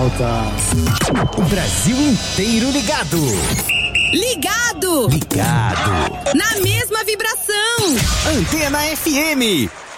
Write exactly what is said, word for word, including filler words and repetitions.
alta. O Brasil inteiro ligado. Ligado! Ligado. Na mesma vibração. Antena F M.